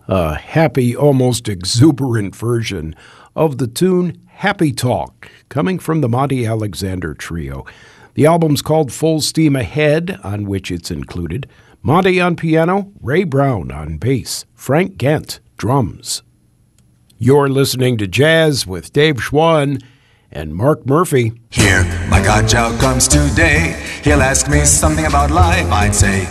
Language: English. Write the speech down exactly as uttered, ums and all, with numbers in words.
a happy, almost exuberant version of the tune Happy Talk, coming from the Monty Alexander Trio. The album's called Full Steam Ahead, on which it's included. Monty on piano, Ray Brown on bass, Frank Ghent, drums. You're listening to Jazz with Dave Schwann and Mark Murphy. Here, my godchild comes today. He'll ask me something about life. I'd say,